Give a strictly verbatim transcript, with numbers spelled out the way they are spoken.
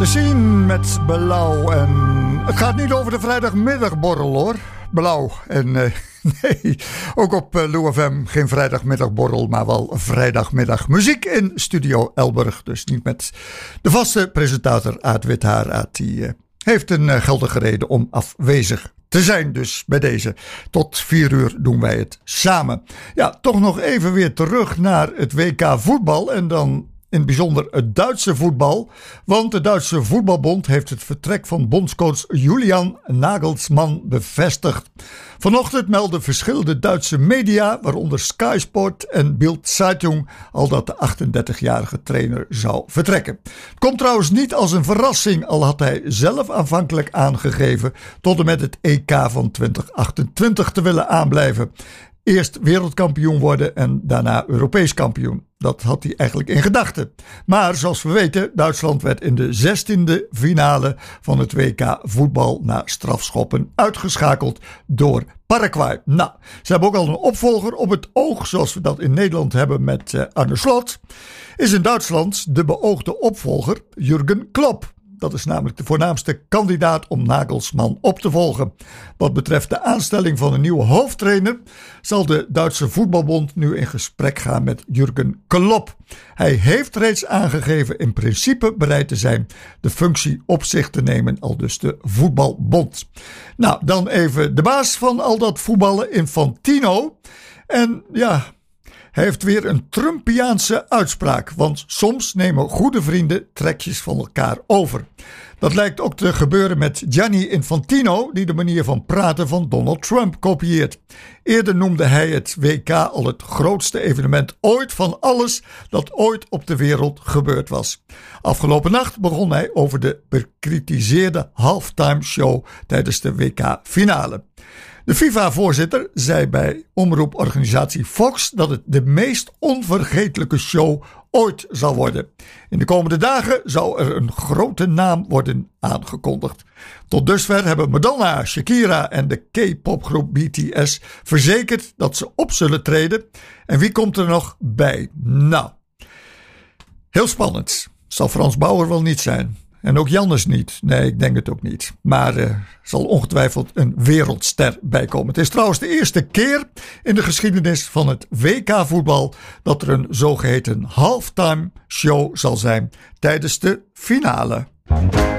De Scene met Blauw. En het gaat niet over de vrijdagmiddagborrel hoor. Blauw. En uh, nee, ook op uh, Lou F M geen vrijdagmiddagborrel, maar wel vrijdagmiddag muziek in Studio Elburg. Dus niet met de vaste presentator Aad Withaar. Aad die uh, heeft een uh, geldige reden om afwezig te zijn. Dus bij deze tot vier uur doen wij het samen. Ja, toch nog even weer terug naar het W K voetbal en dan in het bijzonder het Duitse voetbal. Want de Duitse voetbalbond heeft het vertrek van bondscoach Julian Nagelsmann bevestigd. Vanochtend melden verschillende Duitse media, waaronder Sky Sport en Bild Zeitung, al dat de achtendertigjarige trainer zou vertrekken. Het komt trouwens niet als een verrassing, al had hij zelf aanvankelijk aangegeven tot en met het E K van twintig achtentwintig te willen aanblijven. Eerst wereldkampioen worden en daarna Europees kampioen. Dat had hij eigenlijk in gedachten. Maar zoals we weten, Duitsland werd in de zestiende finale van het W K voetbal na strafschoppen uitgeschakeld door Paraguay. Nou, ze hebben ook al een opvolger op het oog, zoals we dat in Nederland hebben met uh, Arne Slot. Is in Duitsland de beoogde opvolger Jurgen Klopp. Dat is namelijk de voornaamste kandidaat om Nagelsmann op te volgen. Wat betreft de aanstelling van een nieuwe hoofdtrainer zal de Duitse voetbalbond nu in gesprek gaan met Jurgen Klopp. Hij heeft reeds aangegeven in principe bereid te zijn de functie op zich te nemen, aldus de voetbalbond. Nou, dan even de baas van al dat voetballen, Infantino. En ja, hij heeft weer een Trumpiaanse uitspraak, want soms nemen goede vrienden trekjes van elkaar over. Dat lijkt ook te gebeuren met Gianni Infantino, die de manier van praten van Donald Trump kopieert. Eerder noemde hij het W K al het grootste evenement ooit van alles dat ooit op de wereld gebeurd was. Afgelopen nacht begon hij over de bekritiseerde halftime show tijdens de W K-finale. De FIFA-voorzitter zei bij omroeporganisatie Fox dat het de meest onvergetelijke show ooit zal worden. In de komende dagen zou er een grote naam worden aangekondigd. Tot dusver hebben Madonna, Shakira en de K-popgroep B T S verzekerd dat ze op zullen treden. En wie komt er nog bij? Nou, heel spannend. Zal Frans Bauer wel niet zijn. En ook Jannes niet. Nee, ik denk het ook niet. Maar er uh, zal ongetwijfeld een wereldster bijkomen. Het is trouwens de eerste keer in de geschiedenis van het W K voetbal dat er een zogeheten halftime show zal zijn tijdens de finale.